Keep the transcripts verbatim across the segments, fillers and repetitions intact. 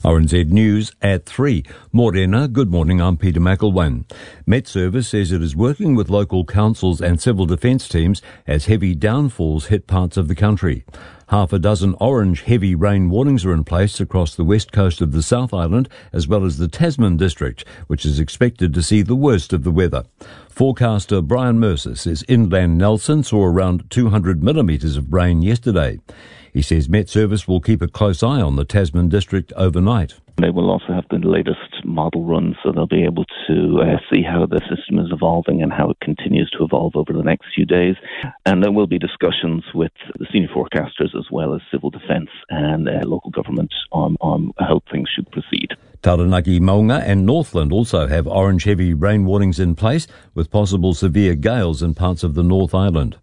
R N Z News at three. Morena, good morning, I'm Peter McElwain. Met Service says it is working with local councils and civil defence teams as heavy downfalls hit parts of the country. Half a dozen orange heavy rain warnings are in place across the west coast of the South Island as well as the Tasman district, which is expected to see the worst of the weather. Forecaster Brian Mercer says inland Nelson saw around two hundred millimetres of rain yesterday. He says Met Service will keep a close eye on the Tasman district overnight. They will also have the latest model runs, so they'll be able to uh, see how the system is evolving and how it continues to evolve over the next few days. And there will be discussions with the senior forecasters as well as civil defence and uh, local government on, on how things should proceed. Taranaki, Maunga and Northland also have orange heavy rain warnings in place with possible severe gales in parts of the North Island.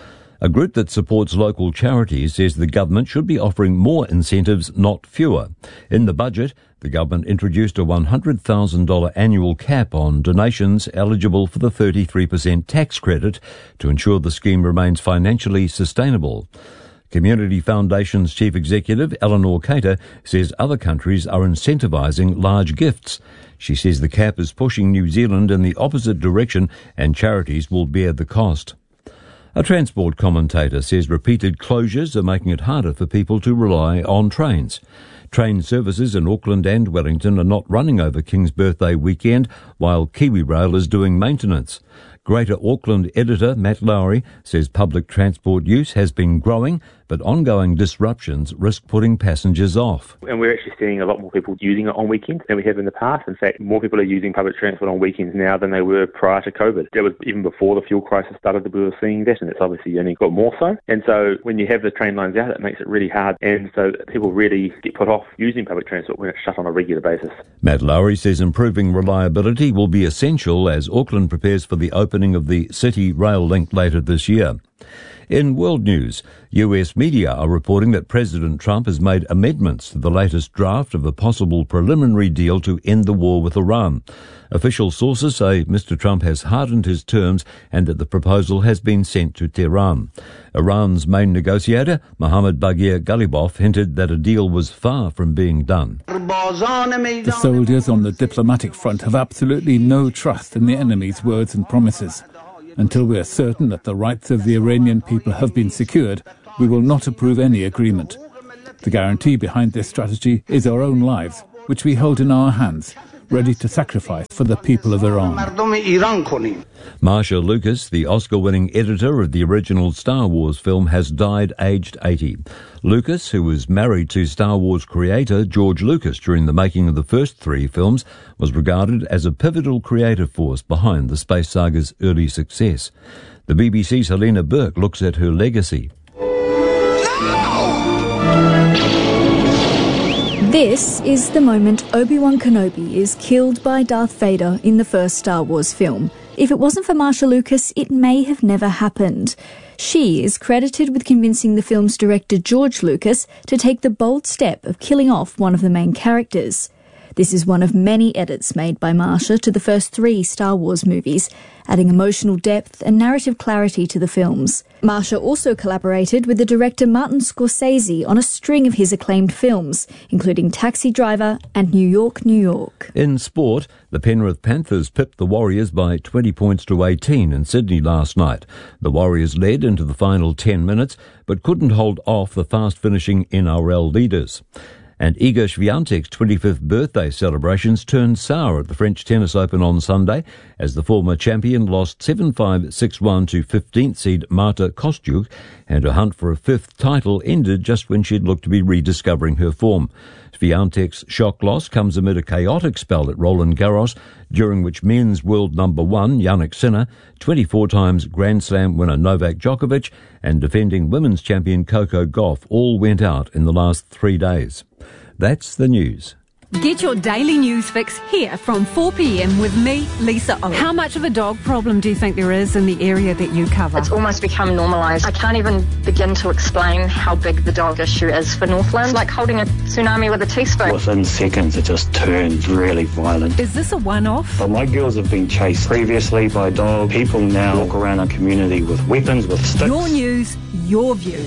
A group that supports local charities says the government should be offering more incentives, not fewer. In the budget, the government introduced a one hundred thousand dollars annual cap on donations eligible for the thirty-three percent tax credit to ensure the scheme remains financially sustainable. Community Foundation's Chief Executive, Eleanor Cater, says other countries are incentivising large gifts. She says the cap is pushing New Zealand in the opposite direction and charities will bear the cost. A transport commentator says repeated closures are making it harder for people to rely on trains. Train services in Auckland and Wellington are not running over King's Birthday weekend, while KiwiRail is doing maintenance. Greater Auckland editor Matt Lowry says public transport use has been growing, but ongoing disruptions risk putting passengers off. And we're actually seeing a lot more people using it on weekends than we have in the past. In fact, more people are using public transport on weekends now than they were prior to COVID. That was even before the fuel crisis started that we were seeing that, and it's obviously only got more so. And so when you have the train lines out, it makes it really hard, and so people really get put off using public transport when it's shut on a regular basis. Matt Lowry says improving reliability will be essential as Auckland prepares for the opening of the City Rail link later this year. In world news, U S media are reporting that President Trump has made amendments to the latest draft of a possible preliminary deal to end the war with Iran. Official sources say Mister Trump has hardened his terms and that the proposal has been sent to Tehran. Iran's main negotiator, Mohammad Baghir Ghalibaf, hinted that a deal was far from being done. The soldiers on the diplomatic front have absolutely no trust in the enemy's words and promises. Until we are certain that the rights of the Iranian people have been secured, we will not approve any agreement. The guarantee behind this strategy is our own lives, which we hold in our hands, ready to sacrifice for the people of Iran. Marsha Lucas, the Oscar-winning editor of the original Star Wars film, has died aged eighty. Lucas, who was married to Star Wars creator George Lucas during the making of the first three films, was regarded as a pivotal creative force behind the space saga's early success. The B B C's Helena Burke looks at her legacy. This is the moment Obi-Wan Kenobi is killed by Darth Vader in the first Star Wars film. If it wasn't for Marsha Lucas, it may have never happened. She is credited with convincing the film's director George Lucas to take the bold step of killing off one of the main characters. This is one of many edits made by Marsha to the first three Star Wars movies, adding emotional depth and narrative clarity to the films. Marsha also collaborated with the director Martin Scorsese on a string of his acclaimed films, including Taxi Driver and New York, New York. In sport, the Penrith Panthers pipped the Warriors by twenty points to eighteen in Sydney last night. The Warriors led into the final ten minutes, but couldn't hold off the fast-finishing N R L leaders. And Iga Swiatek's twenty-fifth birthday celebrations turned sour at the French Tennis Open on Sunday as the former champion lost seven five, six one to fifteenth seed Marta Kostyuk, and her hunt for a fifth title ended just when she'd looked to be rediscovering her form. Swiatek's shock loss comes amid a chaotic spell at Roland Garros, during which men's world number one, Jannik Sinner, twenty-four times Grand Slam winner Novak Djokovic, and defending women's champion Coco Gauff all went out in the last three days. That's the news. Get your daily news fix here from four p.m. with me, Lisa Owen. How much of a dog problem do you think there is in the area that you cover? It's almost become normalised. I can't even begin to explain how big the dog issue is for Northland. It's like holding a tsunami with a teaspoon. Within seconds, it just turns really violent. Is this a one-off? But my girls have been chased previously by dogs. People now walk around our community with weapons, with sticks. Your news, your views.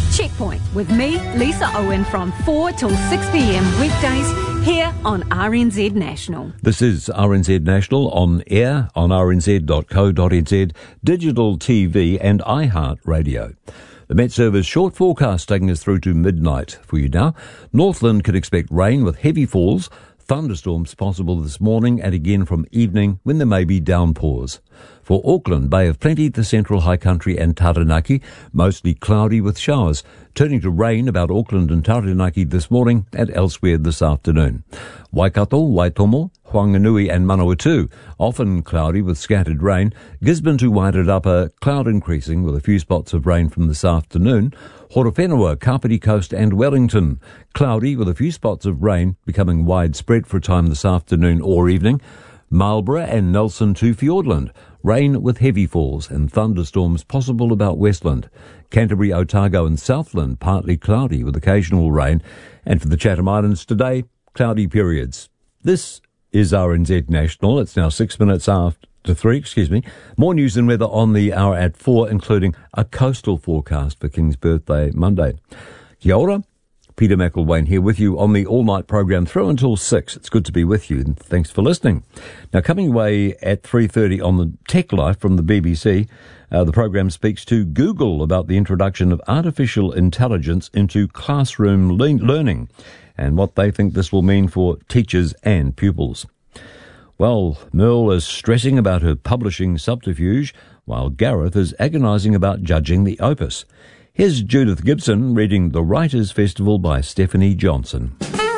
Checkpoint with me, Lisa Owen, from four till six p.m. weekdays here on R N Z National. This is R N Z National on air on r n z dot co dot n z, digital T V and iHeart Radio. The Met Service short forecast taking us through to midnight for you now. Northland could expect rain with heavy falls, thunderstorms possible this morning and again from evening when there may be downpours. For Auckland, Bay of Plenty, the Central High Country and Taranaki, mostly cloudy with showers, turning to rain about Auckland and Taranaki this morning and elsewhere this afternoon. Waikato, Waitomo, Whanganui and Manawatu, often cloudy with scattered rain. Gisborne to Wairarapa, cloud increasing with a few spots of rain from this afternoon. Horowhenua, Kapiti Coast and Wellington, cloudy with a few spots of rain becoming widespread for a time this afternoon or evening. Marlborough and Nelson to Fiordland, rain with heavy falls and thunderstorms possible about Westland. Canterbury, Otago and Southland, partly cloudy with occasional rain. And for the Chatham Islands today, cloudy periods. This is R N Z National. It's now six minutes after three, excuse me. More news and weather on the hour at four, including a coastal forecast for King's Birthday Monday. Kia ora. Peter McElwain here with you on the all-night program through until six. It's good to be with you, and thanks for listening. Now, coming away at three thirty on the Tech Life from the B B C, uh, the program speaks to Google about the introduction of artificial intelligence into classroom le- learning and what they think this will mean for teachers and pupils. Well, Merle is stressing about her publishing subterfuge, while Gareth is agonising about judging the opus. Here's Judith Gibson reading The Writers' Festival by Stephanie Johnson.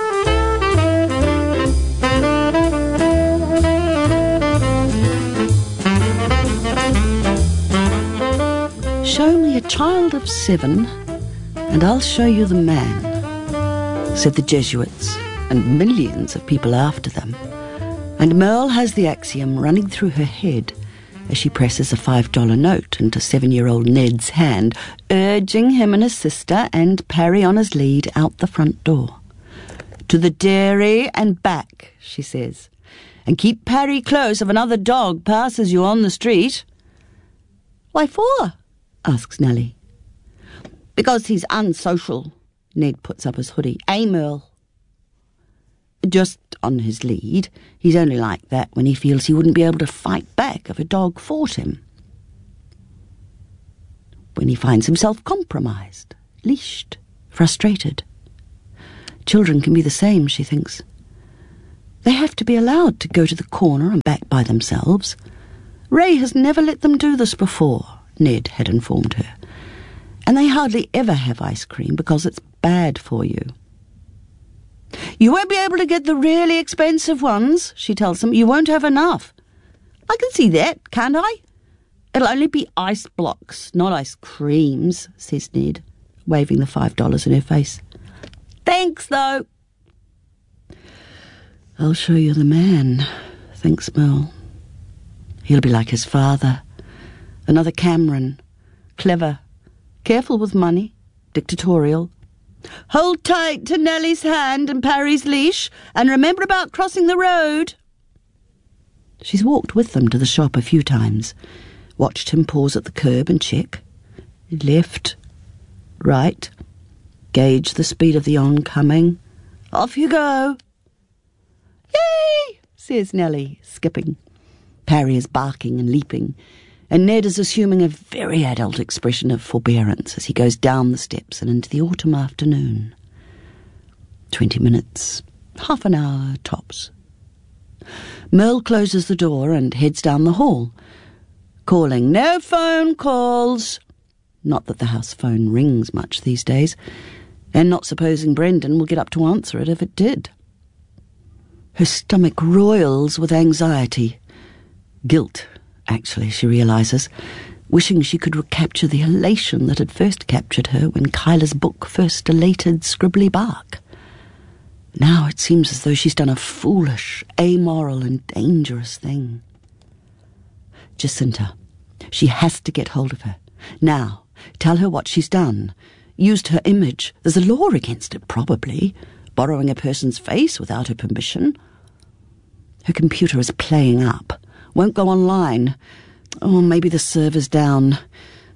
Show me a child of seven, and I'll show you the man, said the Jesuits, and millions of people after them. And Merle has the axiom running through her head as she presses a five dollar note into seven-year-old Ned's hand, urging him and his sister and Parry on his lead out the front door. To the dairy and back, she says, and keep Parry close if another dog passes you on the street. Why for? Asks Nellie. Because he's unsocial, Ned puts up his hoodie. Eh, Merle? Just on his lead. He's only like that when he feels he wouldn't be able to fight back if a dog fought him. When he finds himself compromised, leashed, frustrated. Children can be the same, she thinks. They have to be allowed to go to the corner and back by themselves. Ray has never let them do this before, Ned had informed her. And they hardly ever have ice cream because it's bad for you. You won't be able to get the really expensive ones, she tells them. You won't have enough. I can see that, can't I? It'll only be ice blocks, not ice creams, says Ned, waving the five dollars in her face. Thanks, though. I'll show you the man, thinks Merle. He'll be like his father. Another Cameron. Clever. Careful with money. Dictatorial. Hold tight to Nellie's hand and Parry's leash, and remember about crossing the road. She's walked with them to the shop a few times, watched him pause at the curb and check. Left, right, gauge the speed of the oncoming. Off you go. Yay, says Nellie, skipping. Parry is barking and leaping, and Ned is assuming a very adult expression of forbearance as he goes down the steps and into the autumn afternoon. Twenty minutes, half an hour, tops. Merle closes the door and heads down the hall, calling, no phone calls. Not that the house phone rings much these days, and not supposing Brendan will get up to answer it if it did. Her stomach roils with anxiety. Guilt, actually, she realises, wishing she could recapture the elation that had first captured her when Kyla's book first elated Scribbly Bark. Now it seems as though she's done a foolish, amoral and dangerous thing. Jacinta. She has to get hold of her. Now, tell her what she's done. Used her image. There's a law against it, probably. Borrowing a person's face without her permission. Her computer is playing up. Won't go online. Oh, maybe the server's down.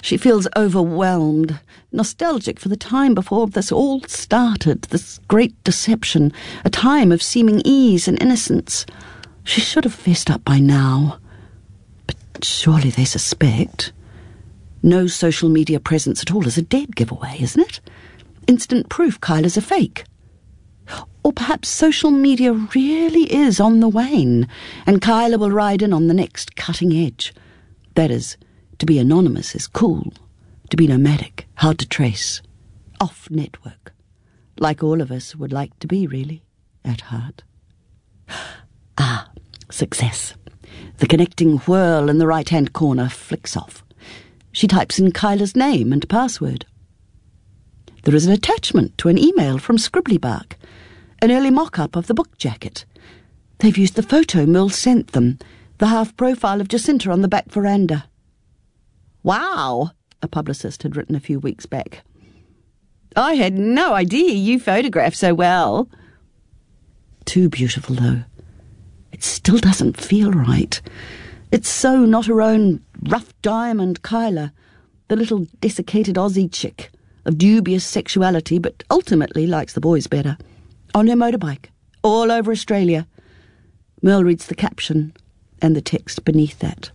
She feels overwhelmed, nostalgic for the time before this all started, this great deception, a time of seeming ease and innocence. She should have fessed up by now. But surely they suspect. No social media presence at all is a dead giveaway, isn't it? Instant proof Kyla's a fake. Or perhaps social media really is on the wane, and Kyla will ride in on the next cutting edge. That is, to be anonymous is cool. To be nomadic, hard to trace. Off network. Like all of us would like to be, really, at heart. Ah, success. The connecting whirl in the right-hand corner flicks off. She types in Kyla's name and password. There is an attachment to an email from Scribblybark, an early mock-up of the book jacket. They've used the photo Merle sent them, the half-profile of Jacinta on the back veranda. Wow, a publicist had written a few weeks back. I had no idea you photographed so well. Too beautiful, though. It still doesn't feel right. It's so not her own rough diamond Kyla, the little desiccated Aussie chick, of dubious sexuality, but ultimately likes the boys better. On her motorbike, all over Australia. Merle reads the caption and the text beneath that.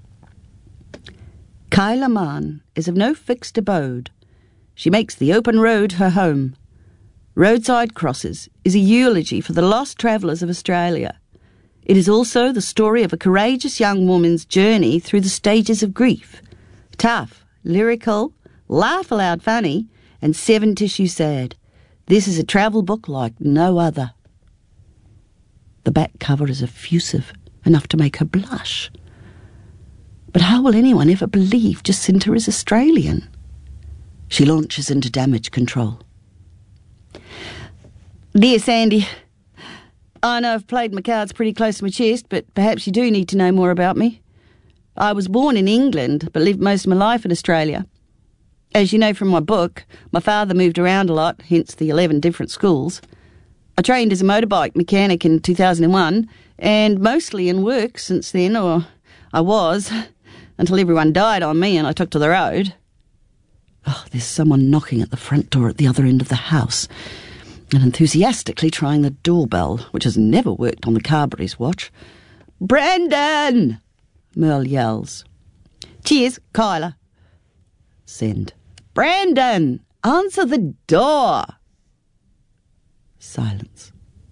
Kyla Mann is of no fixed abode. She makes the open road her home. Roadside Crosses is a eulogy for the lost travellers of Australia. It is also the story of a courageous young woman's journey through the stages of grief. Tough, lyrical, laugh-aloud funny, and seven-tissue sad. This is a travel book like no other. The back cover is effusive, enough to make her blush. But how will anyone ever believe Jacinta is Australian? She launches into damage control. Dear Sandy, I know I've played my cards pretty close to my chest, but perhaps you do need to know more about me. I was born in England, but lived most of my life in Australia. As you know from my book, my father moved around a lot, hence the eleven different schools. I trained as a motorbike mechanic in two thousand one, and mostly in work since then, or I was, until everyone died on me and I took to the road. Oh, there's someone knocking at the front door at the other end of the house, and enthusiastically trying the doorbell, which has never worked on the Carberry's watch. Brandon! Merle yells. Cheers, Kyla. Send. Brandon! Answer the door! Silence.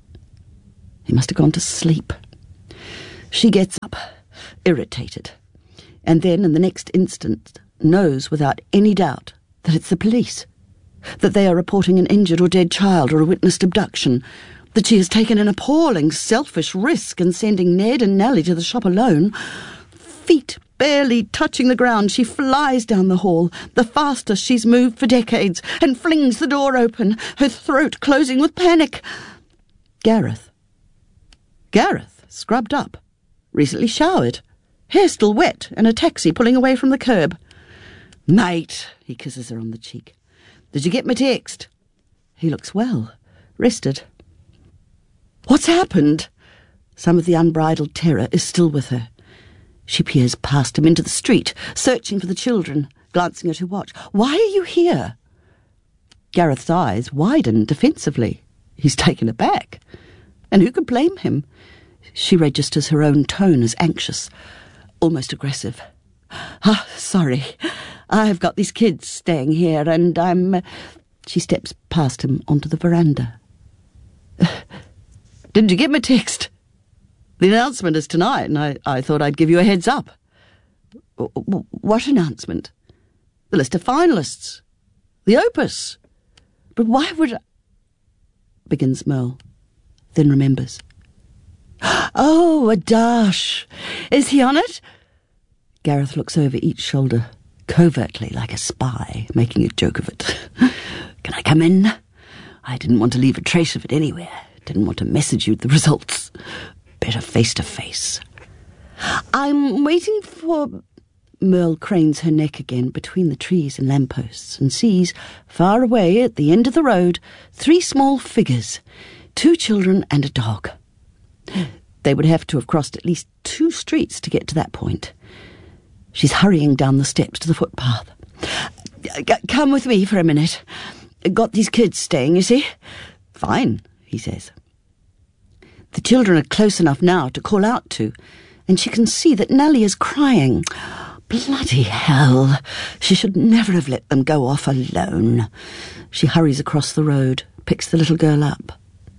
He must have gone to sleep. She gets up, irritated, and then in the next instant knows without any doubt that it's the police, that they are reporting an injured or dead child or a witnessed abduction, that she has taken an appalling, selfish risk in sending Ned and Nellie to the shop alone. Feet barely touching the ground, she flies down the hall, the fastest she's moved for decades, and flings the door open, her throat closing with panic. Gareth. Gareth, scrubbed up, recently showered, hair still wet, and a taxi pulling away from the curb. Mate, he kisses her on the cheek. Did you get my text? He looks well, rested. What's happened? Some of the unbridled terror is still with her. She peers past him into the street, searching for the children, glancing at her watch. Why are you here? Gareth's eyes widen defensively. He's taken aback. And who could blame him? She registers her own tone as anxious, almost aggressive. Ah, sorry. I've got these kids staying here, and I'm... Uh... She steps past him onto the veranda. Didn't you get my text? The announcement is tonight, and I, I thought I'd give you a heads up. W- what announcement? The list of finalists. The opus. But why would I... Begins Merle, then remembers. Oh, a dash. Is he on it? Gareth looks over each shoulder, covertly like a spy, making a joke of it. Can I come in? I didn't want to leave a trace of it anywhere. Didn't want to message you the results. Better face to face. I'm waiting for... Merle cranes her neck again between the trees and lampposts and sees, far away at the end of the road, three small figures, two children and a dog. They would have to have crossed at least two streets to get to that point. She's hurrying down the steps to the footpath. Come with me for a minute. Got these kids staying, you see? Fine, he says. The children are close enough now to call out to, and she can see that Nellie is crying. Bloody hell. She should never have let them go off alone. She hurries across the road, picks the little girl up.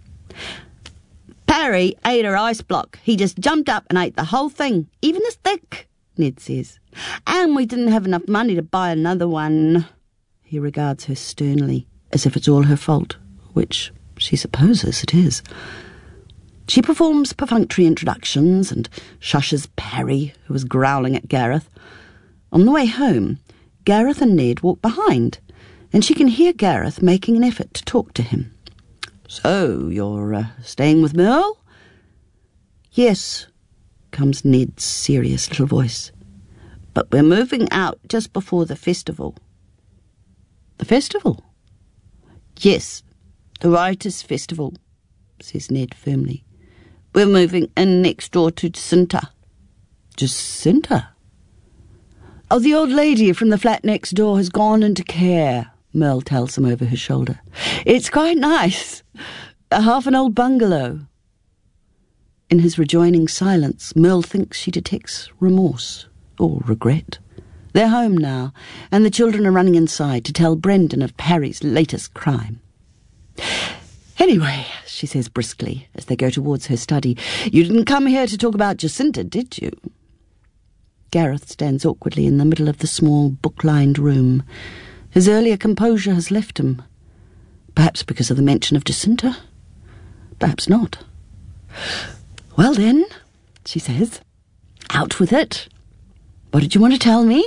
Perry ate her ice block. He just jumped up and ate the whole thing, even the stick, Ned says. And we didn't have enough money to buy another one. He regards her sternly, as if it's all her fault, which she supposes it is. She performs perfunctory introductions and shushes Perry, who is growling at Gareth. On the way home, Gareth and Ned walk behind, and she can hear Gareth making an effort to talk to him. So, you're uh, staying with Merle? Yes, comes Ned's serious little voice. But we're moving out just before the festival. The festival? Yes, the Writers' Festival, says Ned firmly. We're moving in next door to Jacinta. Jacinta? Oh, the old lady from the flat next door has gone into care, Merle tells him over her shoulder. It's quite nice. A half an old bungalow. In his rejoining silence, Merle thinks she detects remorse or regret. They're home now, and the children are running inside to tell Brendan of Parry's latest crime. Anyway, she says briskly, as they go towards her study, you didn't come here to talk about Jacinta, did you? Gareth stands awkwardly in the middle of the small, book-lined room. His earlier composure has left him. Perhaps because of the mention of Jacinta. Perhaps not. Well then, she says, out with it. What did you want to tell me?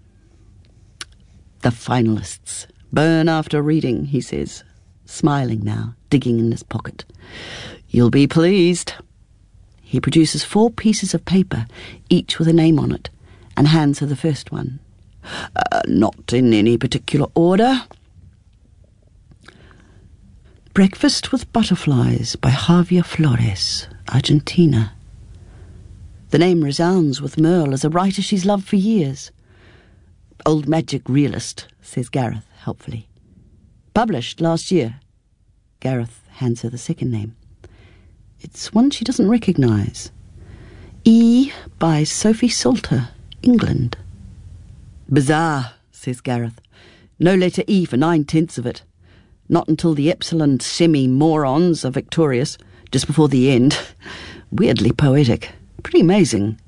The finalists burn after reading, he says, smiling now, digging in his pocket. You'll be pleased. He produces four pieces of paper, each with a name on it, and hands her the first one. Uh, not in any particular order. Breakfast with Butterflies by Javier Flores, Argentina. The name resounds with Merle as a writer she's loved for years. Old magic realist, says Gareth helpfully. Published last year. Gareth hands her the second name. It's one she doesn't recognise. E by Sophie Salter, England. Bizarre, says Gareth. No letter E for nine-tenths of it. Not until the Epsilon semi-morons are victorious, just before the end. Weirdly poetic. Pretty amazing.